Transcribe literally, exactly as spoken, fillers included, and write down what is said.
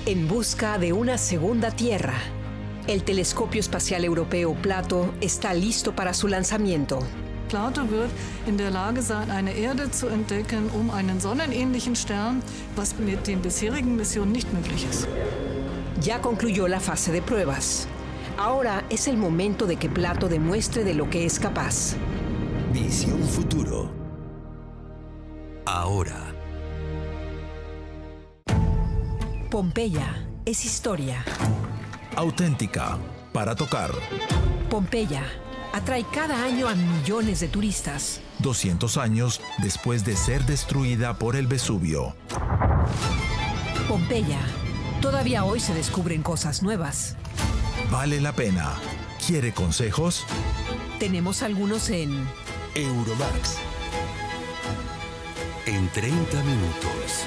En busca de una segunda Tierra. El telescopio espacial europeo Plato está listo para su lanzamiento. Plato wird in der Lage sein, eine Erde zu entdecken, um einen sonnenähnlichen Stern, was mit den bisherigen Missionen nicht möglich ist. Ya concluyó la fase de pruebas. Ahora es el momento de que Plato demuestre de lo que es capaz. Visión Futuro. Ahora. Pompeya es historia. Auténtica, para tocar. Pompeya atrae cada año a millones de turistas. doscientos años después de ser destruida por el Vesubio. Pompeya. Todavía hoy se descubren cosas nuevas. Vale la pena. ¿Quiere consejos? Tenemos algunos en Euromax. En treinta minutos.